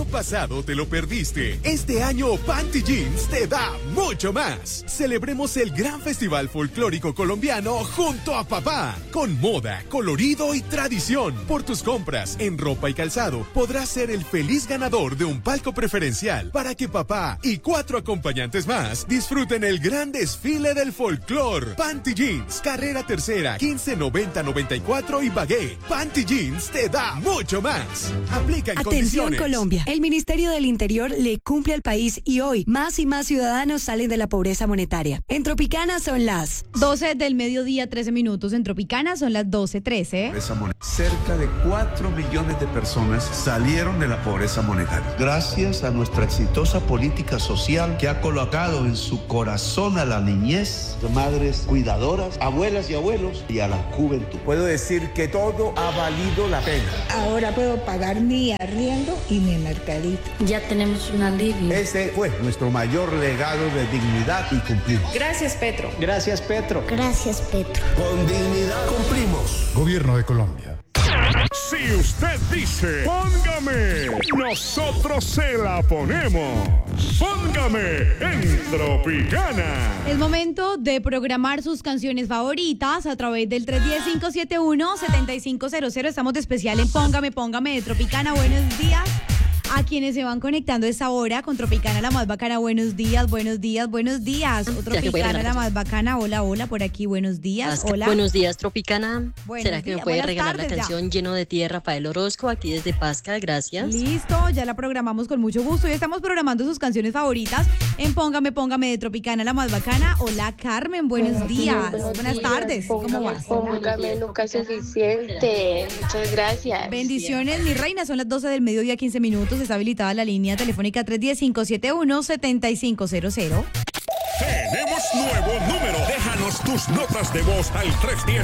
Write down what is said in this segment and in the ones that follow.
año pasado te lo perdiste, este año Panty Jeans te da mucho más. Celebremos el gran festival folclórico colombiano junto a papá, con moda, colorido y tradición. Por tus compras en ropa y calzado podrás ser el feliz ganador de un palco preferencial para que papá y 4 acompañantes más disfruten el gran desfile del folclor. Panty Jeans, carrera tercera, 1590-94 y Bagué. Panty Jeans te da mucho más. Aplica en Atención, condiciones. Colombia. El Ministerio del Interior le cumple al país y hoy más y más ciudadanos salen de la pobreza monetaria. En Tropicana son las 12 del mediodía, 13 minutos. En Tropicana son las 12:13. Cerca de 4 millones de personas salieron de la pobreza monetaria. Gracias a nuestra exitosa política social que ha colocado en su corazón a la niñez, madres cuidadoras, abuelas y abuelos y a la juventud. Puedo decir que todo ha valido la pena. Ahora puedo pagar mi arriendo y mi mercadito. Ya tenemos un alivio. Ese fue nuestro mayor legado de dignidad y cumplimos. Gracias, Petro. Gracias, Petro. Gracias, Petro. Con dignidad cumplimos. Gobierno de Colombia. Si usted dice, póngame, nosotros se la ponemos. Póngame en Tropicana. Es momento de programar sus canciones favoritas a través del 310-571-7500. Estamos de especial en Póngame de Tropicana. Buenos días a quienes se van conectando a esta hora con Tropicana la más bacana. Buenos días, buenos días, buenos días. O Tropicana la más bacana. Hola, hola, por aquí, buenos días. Hola. Buenos días, Tropicana. Buenos ¿Será que días, me puede buenas regalar tardes, la canción Lleno de Tierra, Rafael Orozco, aquí desde Pascal? Gracias. Listo, ya la programamos con mucho gusto. Hoy estamos programando sus canciones favoritas en Póngame de Tropicana la más bacana. Hola, Carmen, buenos días. Buenas tardes. ¿Cómo vas? Póngame nunca es suficiente. Muchas gracias. Bendiciones, mi reina. Son las 12 del mediodía, 15 minutos. Está habilitada la línea telefónica 310-571-7500. Tenemos nuevo número. Déjanos tus notas de voz al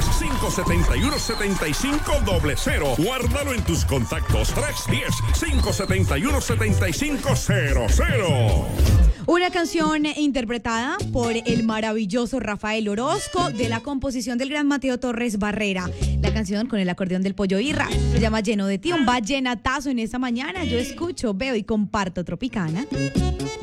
310-571-7500. Guárdalo en tus contactos. 310-571-7500. Una canción interpretada por el maravilloso Rafael Orozco, de la composición del gran Mateo Torres Barrera. La canción con el acordeón del Pollo Irra se llama Lleno de Ti, un vallenatazo en esta mañana. Yo escucho, veo y comparto Tropicana.